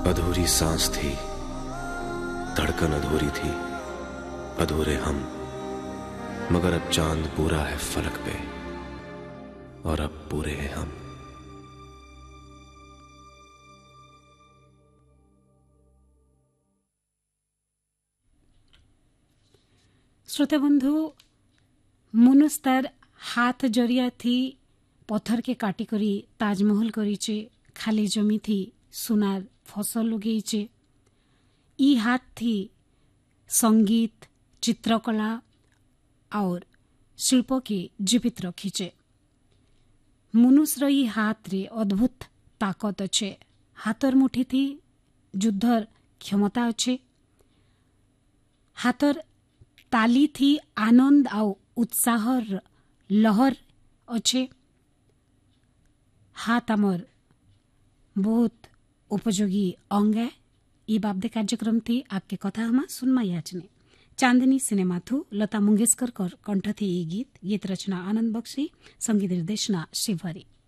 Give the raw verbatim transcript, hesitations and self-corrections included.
अधूरी सांस थी, धड़कन अधूरी थी, अधूरे हम, मगर अब चांद पूरा है फलक पे और अब पूरे हैं हम। श्रोता बंधु, मनुष्य तार हाथ जरिया थी पत्थर के काटी करी ताजमहल करीचे, खाली जमी थी सुनार फसल लुगेचे। ई हाथ थी संगीत, चित्रकला और शिल्प के जीवित रखीचे। मनुष्यर ई हाथ रे अद्भुत ताकत अच्छे। हाथर मुठी थी युद्धर क्षमता अच्छे। हाथर ताली थी आनंद आउ उत्साहर लहर अच्छे। हाथ आमर बहुत उपयोगी अंग है। ई बाबदे कार्यक्रम थी आपके कथा हमा सुनमा याचने। चांदनी सिनेमा थू लता मंगेशकर कंठ थी ई गीत। गीत रचना आनंद बख्शी, संगीत निर्देशना शिवहरी।